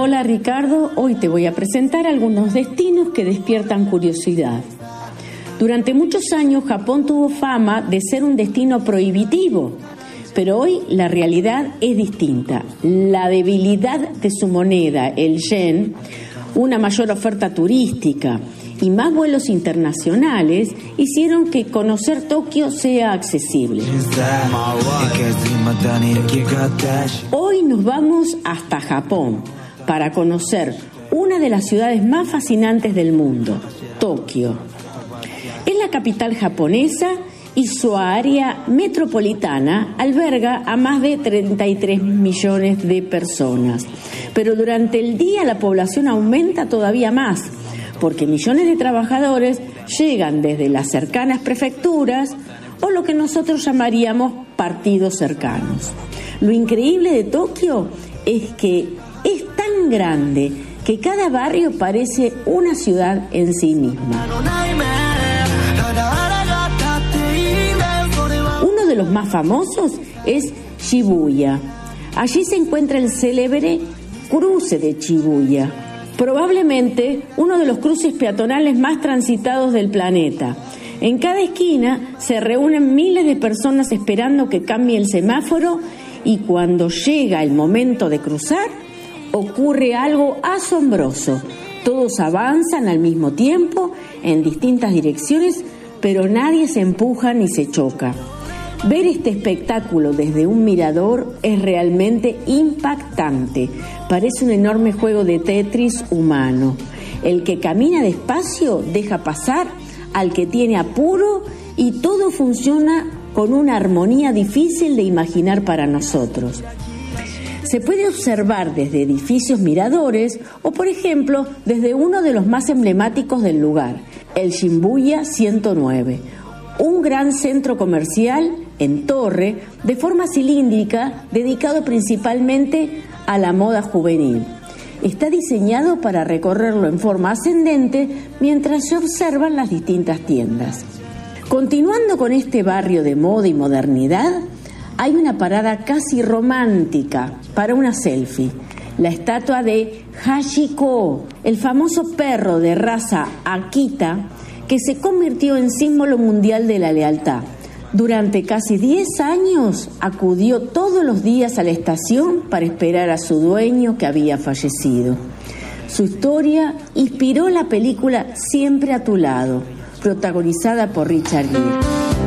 Hola Ricardo, hoy te voy a presentar algunos destinos que despiertan curiosidad. Durante muchos años Japón tuvo fama de ser un destino prohibitivo, pero hoy la realidad es distinta. La debilidad de su moneda, el yen, una mayor oferta turística y más vuelos internacionales hicieron que conocer Tokio sea accesible. Hoy nos vamos hasta Japón para conocer una de las ciudades más fascinantes del mundo, Tokio. Es la capital japonesa y su área metropolitana alberga a más de 33 millones de personas. Pero durante el día la población aumenta todavía más, porque millones de trabajadores llegan desde las cercanas prefecturas o lo que nosotros llamaríamos partidos cercanos. Lo increíble de Tokio es que es tan grande que cada barrio parece una ciudad en sí misma. Uno de los más famosos es Shibuya. Allí se encuentra el célebre cruce de Shibuya, probablemente uno de los cruces peatonales más transitados del planeta. En cada esquina se reúnen miles de personas esperando que cambie el semáforo y cuando llega el momento de cruzar, ocurre algo asombroso. Todos avanzan al mismo tiempo en distintas direcciones, pero nadie se empuja ni se choca. Ver este espectáculo desde un mirador es realmente impactante. Parece un enorme juego de Tetris humano. El que camina despacio deja pasar al que tiene apuro y todo funciona con una armonía difícil de imaginar para nosotros. Se puede observar desde edificios miradores o, por ejemplo, desde uno de los más emblemáticos del lugar, el Shibuya 109, un gran centro comercial en torre de forma cilíndrica dedicado principalmente a la moda juvenil. Está diseñado para recorrerlo en forma ascendente mientras se observan las distintas tiendas. Continuando con este barrio de moda y modernidad, hay una parada casi romántica para una selfie. La estatua de Hachiko, el famoso perro de raza Akita, que se convirtió en símbolo mundial de la lealtad. Durante casi 10 años acudió todos los días a la estación para esperar a su dueño que había fallecido. Su historia inspiró la película Siempre a tu lado, protagonizada por Richard Gere.